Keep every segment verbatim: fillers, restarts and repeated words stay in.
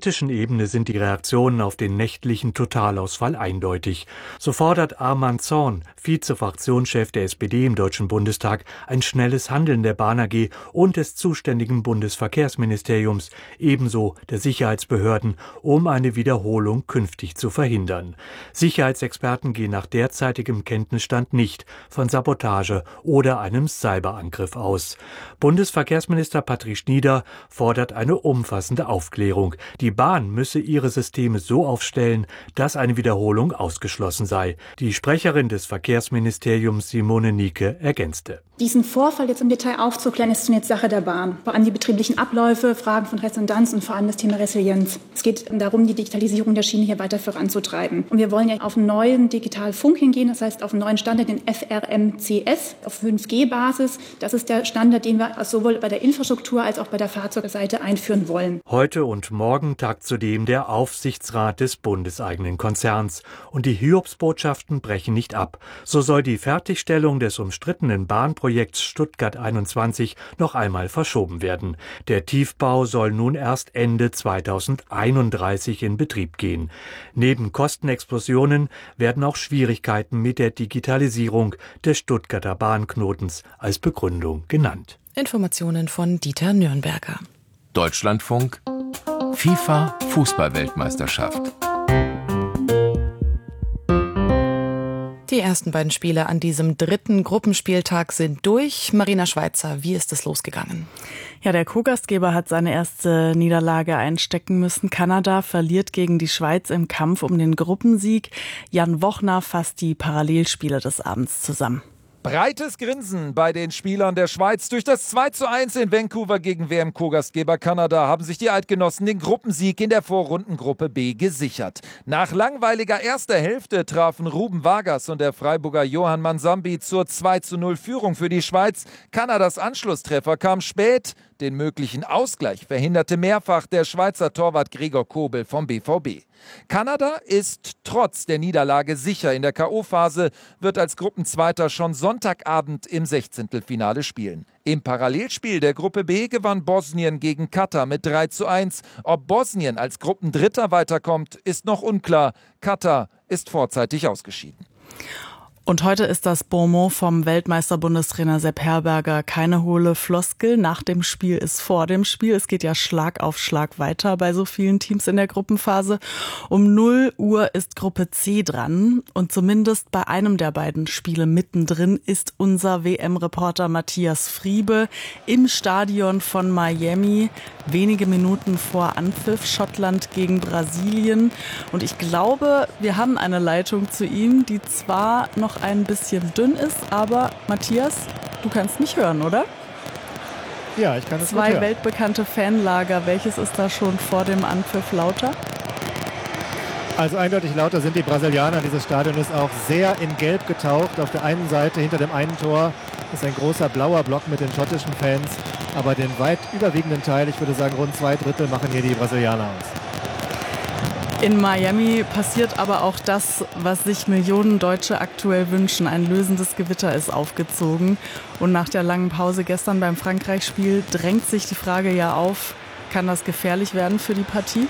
politischen Ebene sind die Reaktionen auf den nächtlichen Totalausfall eindeutig. So fordert Arman Zorn, Vize-Fraktionschef der S P D im Deutschen Bundestag, ein schnelles Handeln der Bahn A G und des zuständigen Bundesverkehrsministeriums, ebenso der Sicherheitsbehörden, um eine Wiederholung künftig zu verhindern. Sicherheitsexperten gehen nach derzeitigem Kenntnisstand nicht von Sabotage oder einem Cyberangriff aus. Bundesverkehrsminister Patrick Schnieder fordert eine umfassende Aufklärung. Die Bahn müsse ihre Systeme so aufstellen, dass eine Wiederholung ausgeschlossen sei. Die Sprecherin des Verkehrsministeriums Simone Nieke ergänzte. Diesen Vorfall jetzt im Detail aufzuklären, ist zunächst Sache der Bahn. Vor allem die betrieblichen Abläufe, Fragen von Redundanz und vor allem das Thema Resilienz. Es geht darum, die Digitalisierung der Schiene hier weiter voranzutreiben. Und wir wollen ja auf einen neuen Digitalfunk hingehen, das heißt auf einen neuen Standard, den F R M C S, auf fünf G Basis. Das ist der Standard, den wir sowohl bei der Infrastruktur als auch bei der Fahrzeugseite einführen wollen. Heute und morgen tagt zudem der Aufsichtsrat des bundeseigenen Konzerns. Und die Hiobsbotschaften brechen nicht ab. So soll die Fertigstellung des umstrittenen Bahnprojekts Stuttgart einundzwanzig noch einmal verschoben werden. Der Tiefbau soll nun erst Ende zweitausendeinunddreißig in Betrieb gehen. Neben Kostenexplosionen werden auch Schwierigkeiten mit der Digitalisierung des Stuttgarter Bahnknotens als Begründung genannt. Informationen von Dieter Nürnberger. Deutschlandfunk FIFA Fußball-Weltmeisterschaft. Die ersten beiden Spiele an diesem dritten Gruppenspieltag sind durch. Marina Schweizer, wie ist es losgegangen? Ja, der Co-Gastgeber hat seine erste Niederlage einstecken müssen. Kanada verliert gegen die Schweiz im Kampf um den Gruppensieg. Jan Wochner fasst die Parallelspiele des Abends zusammen. Breites Grinsen bei den Spielern der Schweiz. Durch das zwei zu eins in Vancouver gegen W M-Co-Gastgeber Kanada haben sich die Eidgenossen den Gruppensieg in der Vorrundengruppe B gesichert. Nach langweiliger erster Hälfte trafen Ruben Vargas und der Freiburger Johann Mansambi zur zwei zu null Führung für die Schweiz. Kanadas Anschlusstreffer kam spät. Den möglichen Ausgleich verhinderte mehrfach der Schweizer Torwart Gregor Kobel vom B V B. Kanada ist trotz der Niederlage sicher in der K O-Phase, wird als Gruppenzweiter schon Sonntagabend im Sechzehntelfinale spielen. Im Parallelspiel der Gruppe B gewann Bosnien gegen Katar mit drei zu eins. Ob Bosnien als Gruppendritter weiterkommt, ist noch unklar. Katar ist vorzeitig ausgeschieden. Und heute ist das Bonmot vom Weltmeister-Bundestrainer Sepp Herberger keine hohle Floskel. Nach dem Spiel ist vor dem Spiel. Es geht ja Schlag auf Schlag weiter bei so vielen Teams in der Gruppenphase. Um null Uhr ist Gruppe C dran. Und zumindest bei einem der beiden Spiele mittendrin ist unser W M-Reporter Matthias Friebe im Stadion von Miami. Wenige Minuten vor Anpfiff, Schottland gegen Brasilien. Und ich glaube, wir haben eine Leitung zu ihm, die zwar noch ein bisschen dünn ist, aber Matthias, du kannst mich hören, oder? Ja, ich kann es Zwei gut hören. weltbekannte Fanlager, welches ist da schon vor dem Anpfiff lauter? Also eindeutig lauter sind die Brasilianer. Dieses Stadion ist auch sehr in Gelb getaucht. Auf der einen Seite hinter dem einen Tor ist ein großer blauer Block mit den schottischen Fans, aber den weit überwiegenden Teil, ich würde sagen rund zwei Drittel, machen hier die Brasilianer aus. In Miami passiert aber auch das, was sich Millionen Deutsche aktuell wünschen. Ein lösendes Gewitter ist aufgezogen. Und nach der langen Pause gestern beim Frankreich-Spiel drängt sich die Frage ja auf, kann das gefährlich werden für die Partie?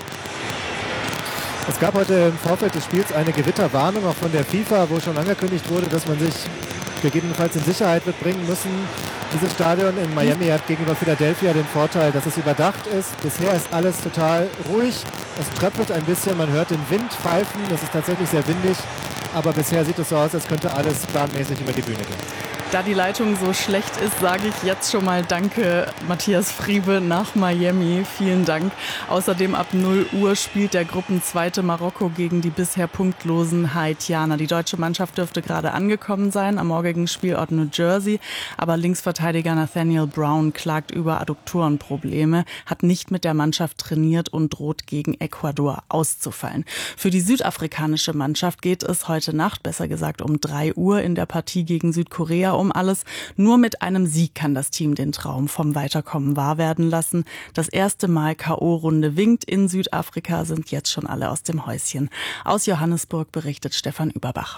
Es gab heute im Vorfeld des Spiels eine Gewitterwarnung auch von der FIFA, wo schon angekündigt wurde, dass man sich gegebenenfalls in Sicherheit wird bringen müssen. Dieses Stadion in Miami hat gegenüber Philadelphia den Vorteil, dass es überdacht ist. Bisher ist alles total ruhig. Es tröpfelt ein bisschen, man hört den Wind pfeifen. Das ist tatsächlich sehr windig. Aber bisher sieht es so aus, als könnte alles planmäßig über die Bühne gehen. Da die Leitung so schlecht ist, sage ich jetzt schon mal Danke, Matthias Friebe nach Miami. Vielen Dank. Außerdem ab null Uhr spielt der Gruppenzweite Marokko gegen die bisher punktlosen Haitianer. Die deutsche Mannschaft dürfte gerade angekommen sein am morgigen Spielort New Jersey. Aber Linksverteidiger Nathaniel Brown klagt über Adduktorenprobleme, hat nicht mit der Mannschaft trainiert und droht gegen Ecuador auszufallen. Für die südafrikanische Mannschaft geht es heute Nacht, besser gesagt um drei Uhr in der Partie gegen Südkorea um alles. Nur mit einem Sieg kann das Team den Traum vom Weiterkommen wahr werden lassen. Das erste Mal K O-Runde winkt. In Südafrika sind jetzt schon alle aus dem Häuschen. Aus Johannesburg berichtet Stefan Überbach.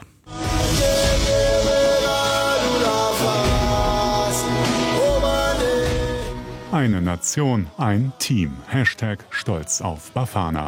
Eine Nation, ein Team. Hashtag Stolz auf Bafana.